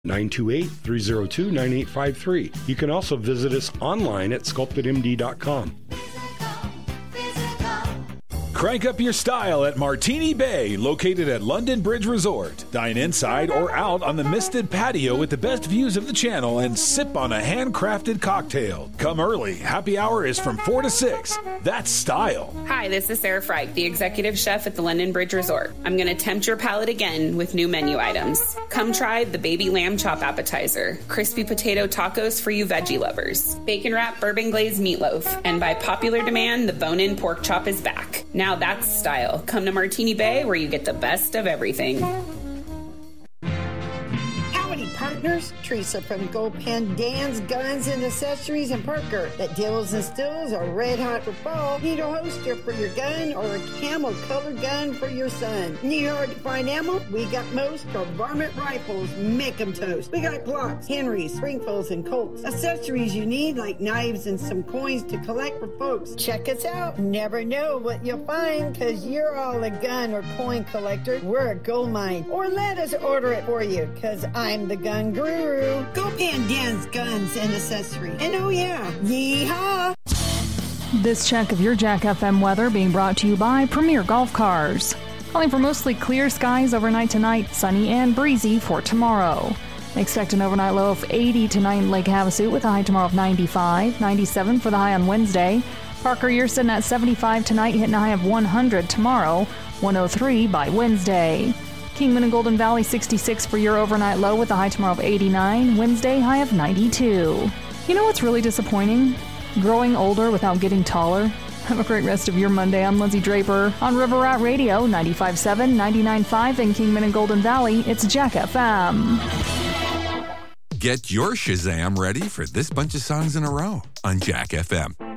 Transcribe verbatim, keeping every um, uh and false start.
nine two eight, three zero two, nine eight five three. You can also visit us online at sculpted m d dot com. Crank up your style at Martini Bay, located at London Bridge Resort. Dine inside or out on the misted patio with the best views of the channel and sip on a handcrafted cocktail. Come early. Happy hour is from four to six. That's style. Hi, this is Sarah Freich, the executive chef at the London Bridge Resort. I'm going to tempt your palate again with new menu items. Come try the baby lamb chop appetizer, crispy potato tacos for you veggie lovers, bacon wrap bourbon glazed meatloaf, and by popular demand, the bone-in pork chop is back. Now that's style. Come to Martini Bay where you get the best of everything. Howdy, partners. Teresa from Gopan Dan's Guns and Accessories in Parker. That deals and stills are red hot for fall. Need a holster for your gun or a camel colored gun for your son? Need hard to find ammo? We got most or varmint rifles. Make 'em toast. We got Glocks, Henrys, Springfields, and Colts. Accessories you need like knives and some coins to collect for folks. Check us out. Never know what you'll find because you're all a gun or coin collector. We're a gold mine. Or let us order it for you because I'm the gun guru. Gopan Dan's Guns and Accessories. And oh yeah, yeehaw! This check of your Jack F M weather being brought to you by Premier Golf Cars. Calling for mostly clear skies overnight tonight, sunny and breezy for tomorrow. Expect an overnight low of eighty tonight in Lake Havasu with a high tomorrow of ninety-five, ninety-seven for the high on Wednesday. Parker, you're sitting at seventy-five tonight, hitting a high of one hundred tomorrow, one oh three by Wednesday. Kingman and Golden Valley, sixty-six for your overnight low with a high tomorrow of eighty-nine, Wednesday high of ninety-two. You know what's really disappointing? Growing older without getting taller. Have a great rest of your Monday. I'm Lindsay Draper on River Rat Radio, ninety-five point seven, ninety-nine point five in Kingman and Golden Valley. It's Jack F M. Get your Shazam ready for this bunch of songs in a row on Jack F M.